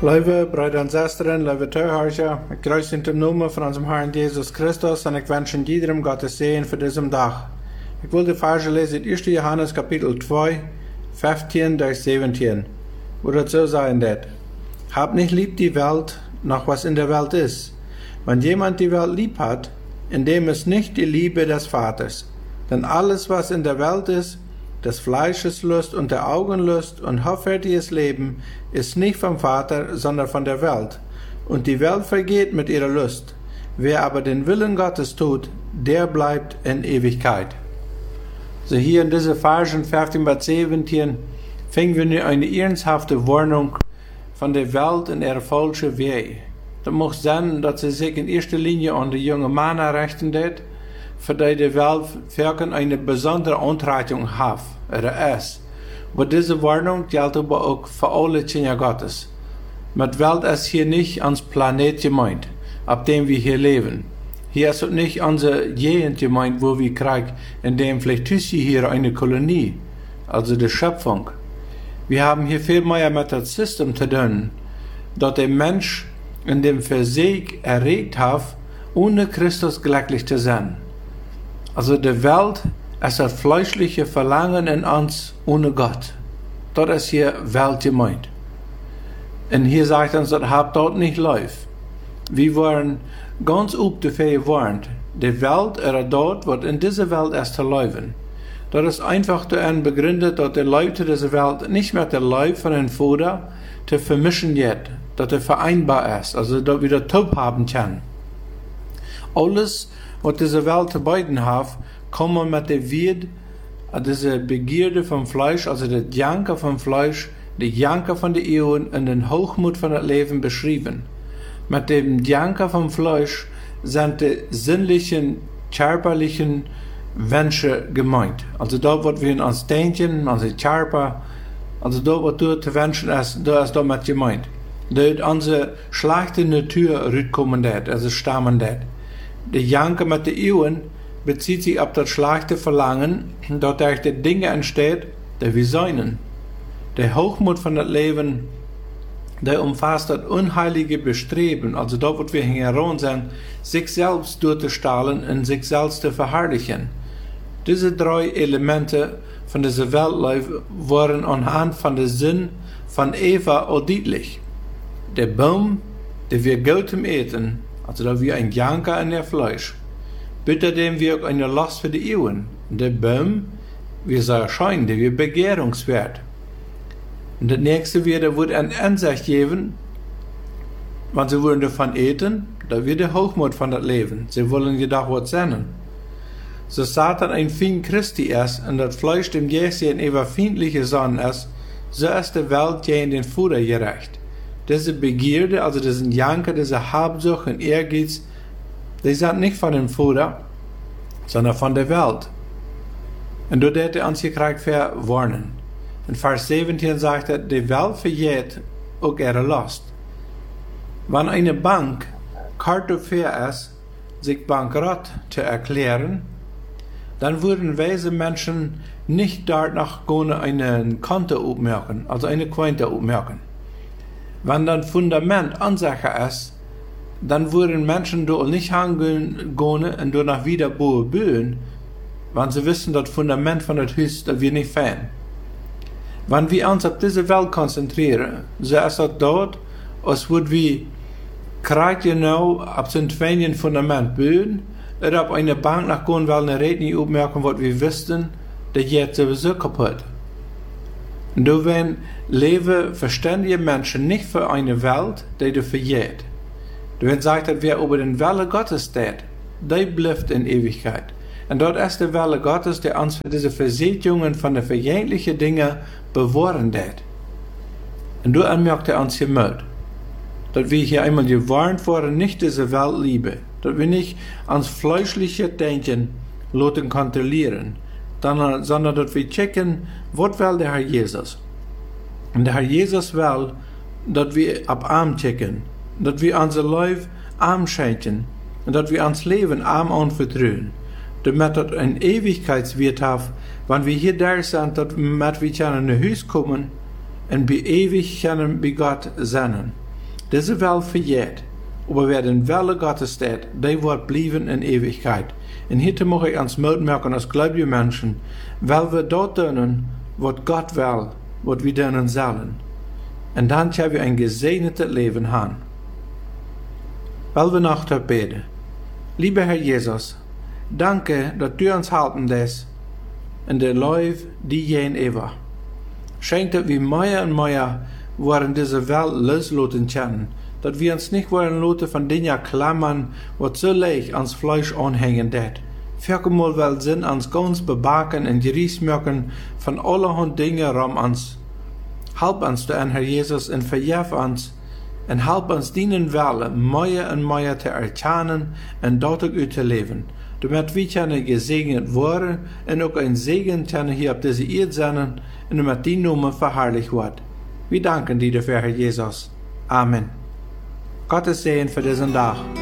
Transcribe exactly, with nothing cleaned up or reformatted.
Lieve broeder en zusteren, lieve Zuhörer, ich grüße in dem Namen von unserem Herrn Jesus Christus und ich wünsche jedem Gottes Segen für diesen Tag. Ich will die Verse lesen, erster Johannes Kapitel zwei, fünfzehn durch siebzehn, wo das so sein wird. Hab nicht lieb die Welt, noch was in der Welt ist. Wenn jemand die Welt lieb hat, in dem ist nicht die Liebe des Vaters. Denn alles, was in der Welt ist, des Fleisches Lust und der Augenlust und hoffärtiges Leben, ist nicht vom Vater, sondern von der Welt. Und die Welt vergeht mit ihrer Lust. Wer aber den Willen Gottes tut, der bleibt in Ewigkeit. So hier in diese Versen fünfzehn bis siebzehn finden wir nur eine ernsthafte Warnung von der Welt in ihrer falschen Weg. Das muss sein, dass sie sich in erster Linie an die junge Männer richten wird, für die die Welt wirken eine besondere Anreitung hat, oder ist. Aber diese Warnung gilt aber auch für alle Kinder Gottes. Mit Welt ist hier nicht ans Planet gemeint, auf dem wir hier leben. Hier ist auch nicht unsere Gegend gemeint, wo wir kriegen, in dem vielleicht ist hier eine Kolonie, also die Schöpfung. Wir haben hier viel mehr mit dem System zu tun, dass der Mensch in dem Physik erregt hat, ohne Christus glücklich zu sein. Also die Welt ist das fleischliche Verlangen in uns ohne Gott. Das ist hier Welt gemeint. Und hier sagt uns, das habt dort nicht läuft. Wir waren ganz up dafür gewarnt. Die Welt oder dort, was in dieser Welt ist zu leben. Das ist einfach daran begründet, dass die Leute dieser Welt nicht mit der Leib von den Vater zu vermischen wird, dass er vereinbar ist, also dass wir das Taub haben können. Alles, was diese Welt zu beiden hat, kann man mit der Wird, diese Begierde vom Fleisch, also das Janken vom Fleisch, die Janken von den Ehren und den Hochmut von das Leben beschrieben. Mit dem Janken vom Fleisch sind die sinnlichen, körperlichen Wünsche gemeint. Also da, was wir uns denken, also Körper, also da, was du zu wünschen ist, da ist damit gemeint. Da ist unsere schlechte Natur rauskommen, also stammen das. Der Janke mit den Ehren bezieht sich auf das schlechte Verlangen, dass durch die Dinge entsteht, die wir seinen. Der Hochmut von das Leben, der umfasst das unheilige Bestreben, also dort, wo wir heran sind, sich selbst durchzustahlen und sich selbst zu verherrlichen. Diese drei Elemente von dieser Welt waren anhand von der Sinn von Eva auch deutlich. Der Baum, der wir gut zum Eten, also da wir ein Janker in der Fleisch, bitte dem wir auch eine Last für die Ehren. Der Baum, wir sagen schein, der wir begehrungswert. Und das nächste wird, wird ein Ansicht geben, wenn sie wollen davon eten, da wird der Hochmut von das Leben. Sie wollen jedoch was sehen. So Satan ein Feind Christi ist und das Fleisch dem Jesu ein überfindliche Sonne ist, so ist die Welt gegen den Vater gerecht. Diese Begierde, also diesen Janker, diese Habsucht und Ehrgeiz, die sind nicht von dem Vater, sondern von der Welt. Und dort hat er uns gekriegt verwarnen. In Vers siebzehn sagt er, die Welt vergeht auch ihre Lust. Wenn eine Bank kart dafür ist, sich bankrott zu erklären, dann würden weise Menschen nicht dort noch einen Konto aufmachen, also eine Quinte aufmachen. Wenn das Fundament unsicher ist, dann würden Menschen dort nicht hingehen und dort nach wieder bauen, wenn sie wissen, das Fundament von das Haus, das wir nicht finden. Wenn wir uns auf diese Welt konzentrieren, so ist das dort, als würden wir gerade genau auf so ein Fundament bauen, oder auf eine Bank nach gehen, weil eine Redning aufmerken, was wir wissen, der geht sowieso kaputt. Und da werden leben verständige Menschen nicht für eine Welt, die du vergeht. Da werden sagt, dass wer über den Wille Gottes steht, der bleibt in Ewigkeit. Und dort ist der Wille Gottes, der uns für diese Versetzungen von den vergänglichen Dingen bewahren wird. Und da merkt er uns hier mit, dass wir hier einmal gewarnt wurden, nicht diese Welt lieben, dass wir nicht ans fleischliche Denken lassen kontrollieren, sondern dass wir checken, was will der Herr Jesus. Und der Herr Jesus will, dass wir ab Arm checken, dass wir unser Leben arm schenken und dass wir uns Leben arm anvertrauen, damit das ein Ewigkeitswert hat, wenn wir hier da sind, dass wir können in ein Haus kommen und wir ewig können bei Gott sein. Diese Welt vergeht, aber wer den Welle Gottes steht, der wird bleiben in Ewigkeit. Und heute mag ich ans Mut merken als gläubige Menschen, weil wir dort tun, was Gott will, was wir tun sollen. Und dann können wir ein gesegnetes Leben haben. Weil wir noch beten. Lieber Herr Jesus, danke, dass du uns halten lässt in der Läufe, die gehen ewig. Schenkt, dass wir mehr und mehr wollen diese Welt loslassen können, dass wir uns nicht wollen lassen von Dingen klammern, was so leicht ans Fleisch anhängen wird. Vielmal will Sinn uns ganz bebaken und geriest merken von allerhand Dingen rum uns. Help uns dann, Herr Jesus, und vergib uns, und help uns dienen Welle mehr und mehr zu erkennen und dort auch zu leben, damit wir können gesegnet werden und auch ein Segen können hier auf diese Erde sein und damit die Nummer verherrlicht wird. Wir danken dir dafür, Herr Jesus. Amen. Gottes Segen für diesen Tag.